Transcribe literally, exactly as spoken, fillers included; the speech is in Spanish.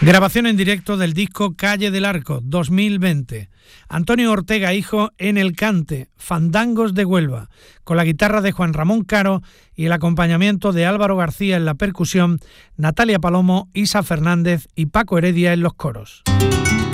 Grabación en directo del disco Calle del Arco dos mil veinte. Antonio Ortega Hijo en el cante, Fandangos de Huelva, con la guitarra de Juan Ramón Caro y el acompañamiento de Álvaro García en la percusión, Natalia Palomo, Isa Fernández y Paco Heredia en los coros.